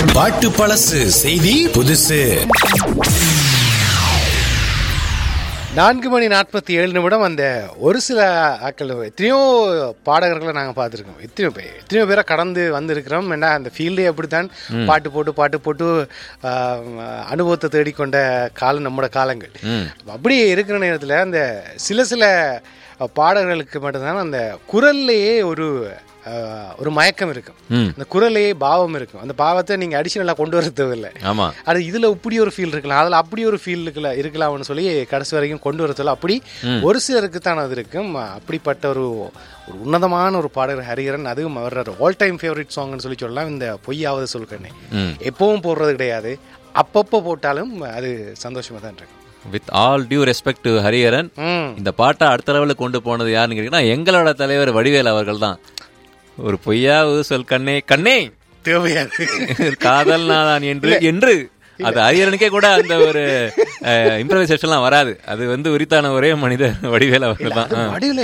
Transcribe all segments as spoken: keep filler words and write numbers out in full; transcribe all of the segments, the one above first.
பாட்டு பழசு செய்தி புதுசு. நான்கு மணி நாற்பத்தி ஏழு நிமிடம். அந்த ஒரு சில ஆக்கள் எத்தனையோ பாடகர்களை நாங்கள் பார்த்துருக்கோம். எத்தனையோ பேர் எத்தனையோ பேரை கடந்து வந்திருக்கிறோம். ஏன்னா அந்த ஃபீல்டே அப்படித்தான். பாட்டு போட்டு பாட்டு போட்டு அனுபவத்தை தேடிக்கொண்ட காலம் நம்மளோட காலங்கள். அப்படி இருக்கிற நேரத்தில் அந்த சில சில பாடகர்களுக்கு மட்டும்தான் அந்த குரல்லையே ஒரு ஒரு மயக்கம் இருக்கும். அந்த குரலே பாவம் இருக்கும். அந்த பாவத்தை நீங்க அடிஷனலா கொண்டு வர தேவையில்லை. ஆமா, அது இதுல இப்படி ஒரு ஃபீல் இருக்கலாம், அதுல அப்படி ஒரு ஃபீல் இருக்குல்ல இருக்கலாம்னு சொல்லி கடைசி வரைக்கும் கொண்டு வரத்துல அப்படி ஒரு சிலருக்கு தான் அது இருக்கும். அப்படிப்பட்ட ஒரு ஒரு உன்னதமான ஒரு பாடகர் ஹரிஹரன். அதுவும் அவர் ஆல் டைம் ஃபேவரட் சாங்னு சொல்லி சொல்லலாம். இந்த பொய்யாவது சொல்கண்ணே எப்பவும் போடுறது கிடையாது, அப்பப்போ போட்டாலும் அது சந்தோஷமா தான் இருக்கும். With all due respect to Hariharan, இந்த பாட்டை அடுத்த லெவலுக்கு கொண்டு போனது யாருன்னு கேட்டீங்கன்னா எங்களோட தலைவர் வடிவேல் அவர்கள் தான். ஒரு பொய்யாவது சொல் கண்ணே கண்ணே தேவையாது காதல் நாதான் என்று என்று அது ஹரிஹரனுக்கே கூட அந்த ஒரு இம்ப்ரவைசேஷன்லாம் வராது. அது வந்து உரித்தான ஒரே மனிதர் வடிவேல் அவர்கள் தான்.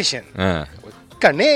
கண்ணே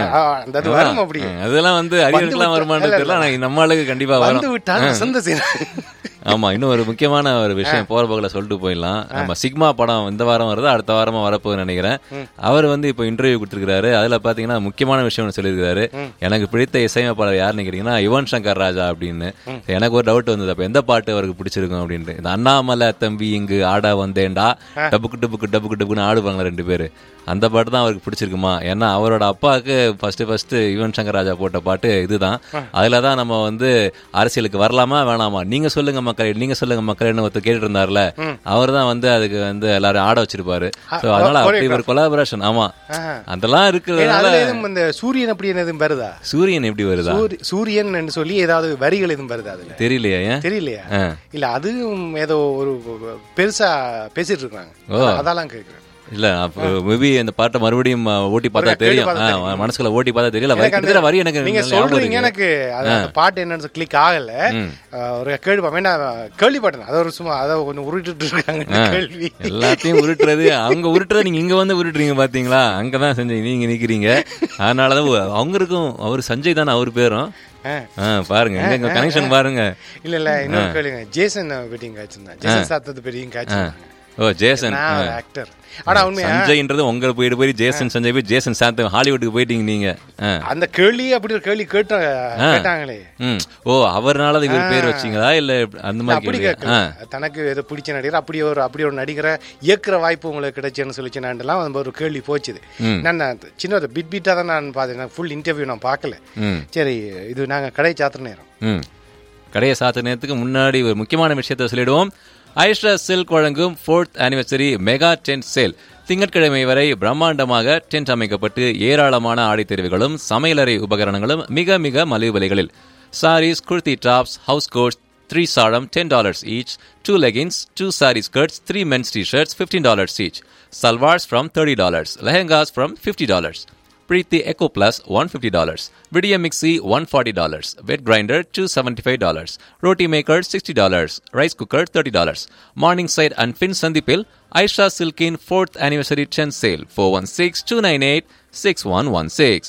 அது வரும். அப்படி அதெல்லாம் வந்து ஹரிஹரனுக்குலாம் வருமானது தெரியல, நம்ம ஆளுக்கு கண்டிப்பா வரும். ஆமா, இன்னும் ஒரு முக்கியமான ஒரு விஷயம் போற போகல சொல்லிட்டு போயிடலாம். நம்ம சிக்மா படம் இந்த வாரம் வருது, அடுத்த வாரமா வரப்போகுது நினைக்கிறேன். அவர் வந்து இப்போ இன்டர்வியூ கொடுத்துருக்காரு. அதுல பாத்தீங்கன்னா முக்கியமான விஷயம் சொல்லியிருக்காரு. எனக்கு பிடித்த இசையமைப்பாளர் யாருன்னு கேட்டீங்கன்னா யுவன் சங்கர் ராஜா அப்படின்னு. எனக்கு ஒரு டவுட் வந்தது, அப்ப எந்த பாட்டு அவருக்கு பிடிச்சிருக்கும் அப்படின்ட்டு. இந்த அண்ணாமலை தம்பி இங்கு ஆட வந்தேன்டா டப்புக்கு டப்புக்கு டப்புக்கு டப்புக்குன்னு ஆடுவாங்க ரெண்டு பேரு, அந்த பாட்டு தான் அவருக்கு பிடிச்சிருக்குமா. ஏன்னா அவரோட அப்பாவுக்கு ஃபர்ஸ்ட் ஃபர்ஸ்ட் யுவன் சங்கர் ராஜா போட்ட பாட்டு இதுதான். அதுலதான் நம்ம வந்து அரசியலுக்கு வரலாமா வேணாமா நீங்க சொல்லுங்க மக்கள், நீங்க சொல்லுங்க மக்கள் ஒருத்தர் கேட்டு இருந்தாருல, அவர் தான் வந்து அதுக்கு வந்து எல்லாரும் ஆட வச்சிருப்பாரு. அதனால அப்படி ஒரு கொலாபரேஷன். ஆமா, அதெல்லாம் இருக்கிறதுனால சூரியன் அப்படி எதுவும் வருதா? சூரியன் எப்படி வருதா? சூரியன் சொல்லி ஏதாவது வரிகள் எதுவும் வருதா? அதுல தெரியலையா? ஏன் தெரியலையா? இல்ல அதுவும் ஏதோ ஒரு பெருசா பேசிட்டு இருக்காங்க, அதெல்லாம் கேட்கிறேன். இல்ல மேபி அந்த பாட்டை மறுபடியும் ஓட்டி பார்த்தா தெரியும், மனசுக்குள்ள ஓட்டி பார்த்தா தெரியல வரி. எனக்கு நீங்க சொல்றீங்க, எனக்கு பாட்டு என்னன்னு கிளிக் ஆகல. ஒரு கேள்வி கேள்விப்பட்டேன், அதை ஒரு சும்மா அதை கொஞ்சம் உருட்டு இருக்காங்க. கேள்வி எல்லாத்தையும் உருட்டுறது, அவங்க உருட்டுறது நீங்க இங்க வந்து உருட்டுறீங்க பாத்தீங்களா, அங்கதான் செஞ்சு நீங்க நிக்கிறீங்க. அதனாலதான் அவங்களுக்கும் அவர் சஞ்சய் தானே அவர் பேரும். பாருங்க எங்க கனெக்ஷன் பாருங்க. இல்ல இல்ல இன்னொரு கேளுங்க, ஜேசன் வெட்டிங் காய்ச்சிருந்தேன், ஜேசன் சாத்தது பெரிய காய்ச்சிருந்தாங்க. ஓ ஜேசன் ஆக்டர். ஆனா சஞ்சய்ன்றது உங்க போயிட்டு போய் ஜேசன் சஞ்சய் போய் ஜேசன் சாந்தம் ஹாலிவுட்டுக்கு போயிட்டீங்க நீங்க. அந்த கேள்வி அப்படி ஒரு கேள்வி கேட்டாங்களே. ஓ அவர்னால இவர் பேர் வச்சீங்களா இல்ல அந்த மாதிரி? தனக்கு ஏதோ பிடிச்ச நடிகர் அப்படி ஒரு அப்படி ஒரு நடிகரை இயக்குற வாய்ப்பு உங்களுக்கு கிடைச்சேன்னு சொல்லிச்சுனாண்டெல்லாம் ஒரு கேள்வி போச்சுது. நான் சின்ன பிட் பிட்டா தான் நான் பார்த்தேன், ஃபுல் இன்டர்வியூ நான் பார்க்கல. சரி, இது நாங்க கடை சாத்துற நேரம். கடையை சாத்துற நேரத்துக்கு முன்னாடி ஒரு முக்கியமான விஷயத்த சொல்லிடுவோம். ஐஸ்ரா சில்க் வழங்கும் fourth anniversary mega tent sale. திங்கட்கிழமை வரை பிரம்மாண்டமாக டென்ட் அமைக்கப்பட்டு ஏராளமான ஆடைத்தெரிவுகளும் சமையலறை உபகரணங்களும் மிக மிக மலிவு விலைகளில். Saris, kurti tops, house quotes three saree ten dollars each, two leggings, two saree skirts, three men's t-shirts fifteen dollars each, salwars from thirty dollars, lehengas from fifty dollars. Preeti Eco Plus one hundred fifty dollars, Vidya Mixi one hundred forty dollars, Wet Grinder two hundred seventy-five dollars, Roti Maker sixty dollars, Rice Cooker thirty dollars. Morningside and Fin Sandipil Aisha Silkin fourth Anniversary ten Sale four one six, two nine eight, six one one six.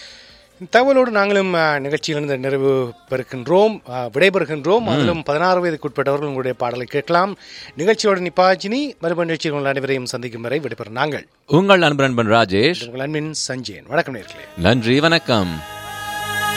தகவலோடு நாங்களும் நிகழ்ச்சியிலிருந்து நிறைவு பெறுகின்றோம், விடைபெறுகின்றோம். அதிலும் பதினாறு வயதுக்குட்பட்டவர்கள் உங்களுடைய பாடலை கேட்கலாம். நிகழ்ச்சியோட நிப்பாச்சினி மறுபடியும் நிகழ்ச்சியில் உங்கள் அனைவரையும் சந்திக்கும் வரை விடைபெறும் நாங்கள் உங்கள் அன்பன் ராஜேஷ், உங்கள் அன்பின் சஞ்சயன். வணக்கம் நேயர்களே. நன்றி, வணக்கம்.